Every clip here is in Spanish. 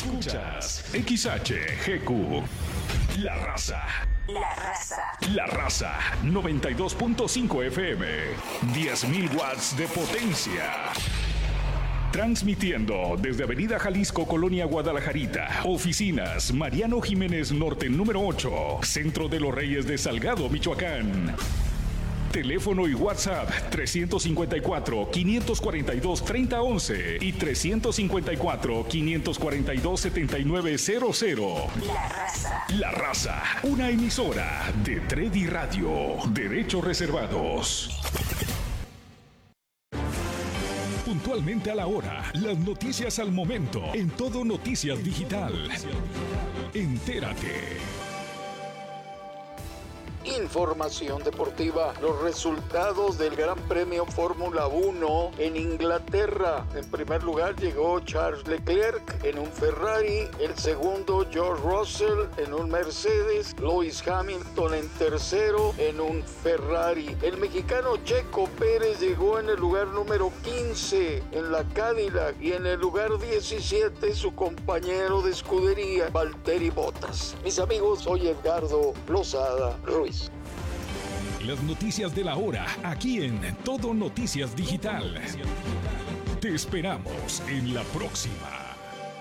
Escuchas XHGQ. La Raza. La Raza. La Raza 92.5 FM. 10.000 watts de potencia. Transmitiendo desde Avenida Jalisco, Colonia Guadalajarita. Oficinas Mariano Jiménez Norte número 8. Centro de los Reyes de Salgado, Michoacán. Teléfono y WhatsApp 354-542-3011 y 354-542-7900. La Raza. La Raza, una emisora de Tredi Radio. Derechos reservados. Puntualmente a la hora, las noticias al momento, en Todo Noticias Digital. Entérate. Información deportiva. Los resultados del Gran Premio Fórmula 1 en Inglaterra. En primer lugar llegó Charles Leclerc en un Ferrari. El segundo, George Russell en un Mercedes. Lewis Hamilton en tercero en un Ferrari. El mexicano Checo Pérez llegó en el lugar número 15 en la Cadillac. Y en el lugar 17 su compañero de escudería, Valtteri Bottas. Mis amigos, soy Edgardo Lozada Ruiz. Las noticias de la hora, aquí en Todo Noticias Digital. Te esperamos en la próxima.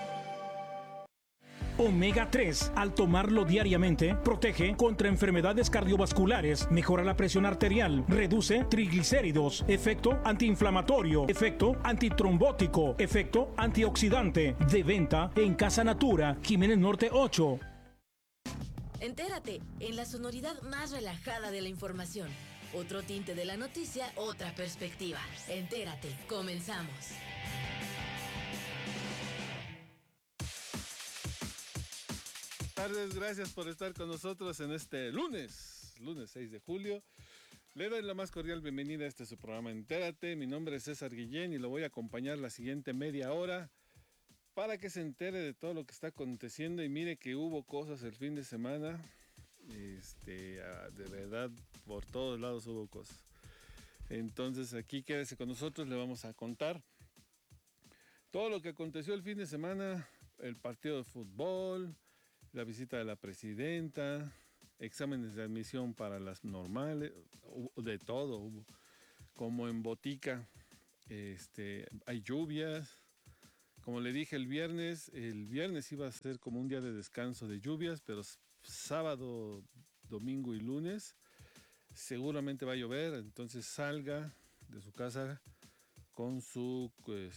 Omega 3, al tomarlo diariamente, protege contra enfermedades cardiovasculares, mejora la presión arterial, reduce triglicéridos, efecto antiinflamatorio, efecto antitrombótico, efecto antioxidante. De venta en Casa Natura, Jiménez Norte 8. Entérate en la sonoridad más relajada de la información. Otro tinte de la noticia, otra perspectiva. Entérate, comenzamos. Buenas tardes, gracias por estar con nosotros en este lunes 6 de julio. Le doy la más cordial bienvenida a su programa Entérate. Mi nombre es César Guillén y lo voy a acompañar la siguiente media hora para que se entere de todo lo que está aconteciendo. Y mire que hubo cosas el fin de semana, de verdad, por todos lados hubo cosas. Entonces aquí quédese con nosotros, le vamos a contar todo lo que aconteció el fin de semana, el partido de fútbol, la visita de la presidenta, exámenes de admisión para las normales, de todo hubo, como en Botica, hay lluvias. Como le dije el viernes iba a ser como un día de descanso de lluvias, pero sábado, domingo y lunes seguramente va a llover, entonces salga de su casa con sus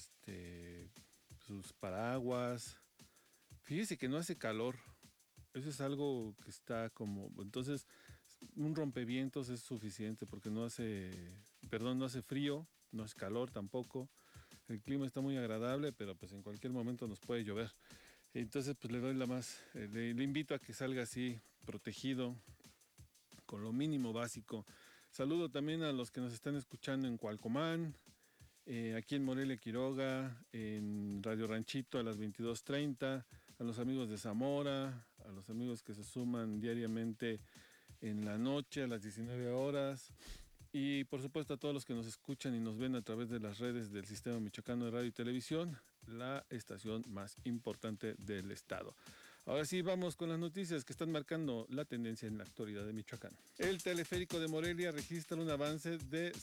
paraguas. Fíjese que no hace calor, eso es algo que está como, entonces un rompevientos es suficiente porque no hace frío, no hace calor tampoco. El clima está muy agradable, pero pues en cualquier momento nos puede llover. Entonces pues le invito a que salga así, protegido, con lo mínimo básico. Saludo también a los que nos están escuchando en Cualcomán, aquí en Morelia, Quiroga, en Radio Ranchito a las 22:30, a los amigos de Zamora, a los amigos que se suman diariamente en la noche a las 19 horas. Y por supuesto a todos los que nos escuchan y nos ven a través de las redes del Sistema Michoacano de Radio y Televisión, la estación más importante del estado. Ahora sí, vamos con las noticias que están marcando la tendencia en la actualidad de Michoacán. El teleférico de Morelia registra un avance de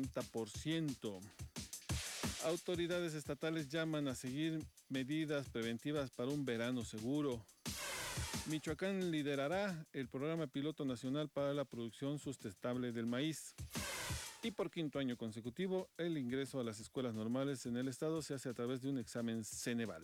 70%. Autoridades estatales llaman a seguir medidas preventivas para un verano seguro. Michoacán liderará el programa piloto nacional para la producción sustentable del maíz. Y por quinto año consecutivo, el ingreso a las escuelas normales en el estado se hace a través de un examen Ceneval.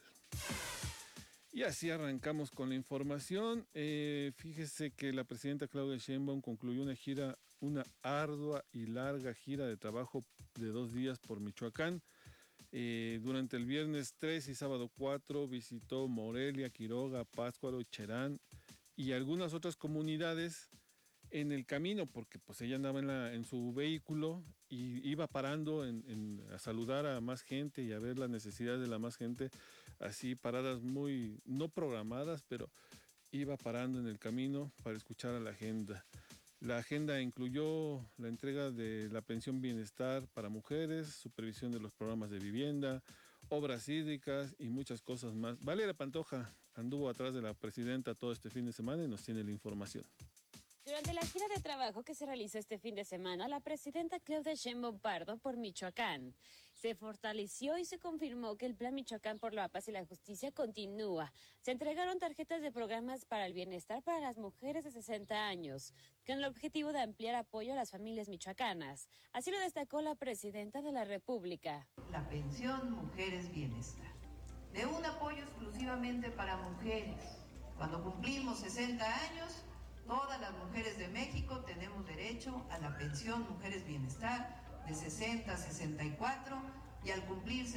Y así arrancamos con la información. Fíjese que la presidenta Claudia Sheinbaum concluyó una ardua y larga gira de trabajo de 2 días por Michoacán. Durante el viernes 3 y sábado 4 visitó Morelia, Quiroga, Pátzcuaro, Cherán y algunas otras comunidades en el camino, porque pues ella andaba en su vehículo y iba parando a saludar a más gente y a ver las necesidades de la más gente, así paradas muy, no programadas, pero iba parando en el camino para escuchar a la agenda. La agenda incluyó la entrega de la pensión bienestar para mujeres, supervisión de los programas de vivienda, obras hídricas y muchas cosas más. Valeria Pantoja anduvo atrás de la presidenta todo este fin de semana y nos tiene la información. Durante la gira de trabajo que se realizó este fin de semana, la presidenta Claudia Sheinbaum Pardo por Michoacán se fortaleció y se confirmó que el Plan Michoacán por la Paz y la Justicia continúa. Se entregaron tarjetas de programas para el bienestar para las mujeres de 60 años, con el objetivo de ampliar apoyo a las familias michoacanas. Así lo destacó la presidenta de la República. La pensión Mujeres Bienestar, de un apoyo exclusivamente para mujeres. Cuando cumplimos 60 años, todas las mujeres de México tenemos derecho a la pensión Mujeres Bienestar de 60 a 64 y al cumplir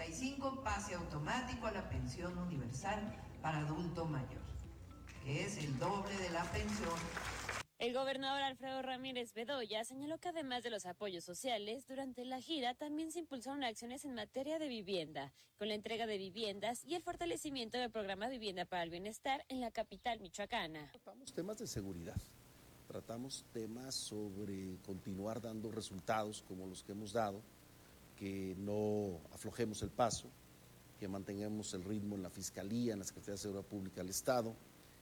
65 pase automático a la pensión universal para adulto mayor, que es el doble de la pensión. El gobernador Alfredo Ramírez Bedoya señaló que además de los apoyos sociales, durante la gira también se impulsaron acciones en materia de vivienda, con la entrega de viviendas y el fortalecimiento del programa Vivienda para el Bienestar en la capital michoacana. Tratamos temas de seguridad, tratamos temas sobre continuar dando resultados como los que hemos dado, que no aflojemos el paso, que mantengamos el ritmo en la Fiscalía, en la Secretaría de Seguridad Pública del Estado,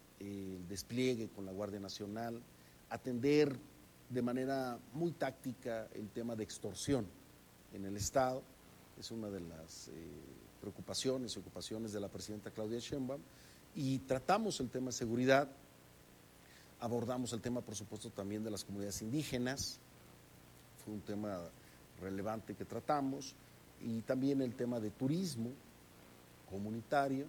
el despliegue con la Guardia Nacional, atender de manera muy táctica el tema de extorsión en el Estado. Es una de las preocupaciones y ocupaciones de la presidenta Claudia Sheinbaum, y tratamos el tema de seguridad, abordamos el tema, por supuesto, también de las comunidades indígenas, fue un tema relevante que tratamos, y también el tema de turismo comunitario,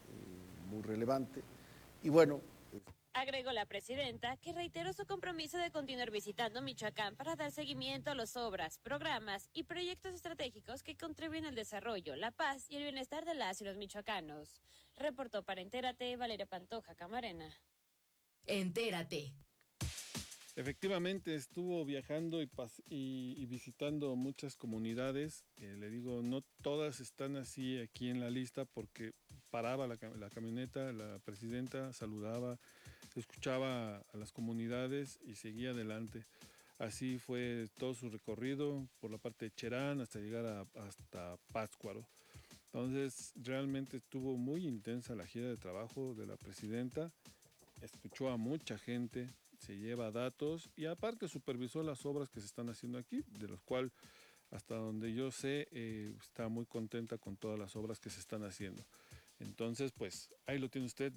muy relevante, y bueno. Agregó la presidenta que reiteró su compromiso de continuar visitando Michoacán para dar seguimiento a las obras, programas y proyectos estratégicos que contribuyen al desarrollo, la paz y el bienestar de las y los michoacanos. Reportó para Entérate Valeria Pantoja Camarena. Entérate. Efectivamente, estuvo viajando y visitando muchas comunidades. Le digo, no todas están así aquí en la lista porque paraba la camioneta, la presidenta saludaba, escuchaba a las comunidades y seguía adelante. Así fue todo su recorrido por la parte de Cherán hasta llegar hasta Pátzcuaro. Entonces, realmente estuvo muy intensa la gira de trabajo de la presidenta. Escuchó a mucha gente, se lleva datos y aparte supervisó las obras que se están haciendo aquí, de los cuales hasta donde yo sé está muy contenta con todas las obras que se están haciendo. Entonces, pues ahí lo tiene usted.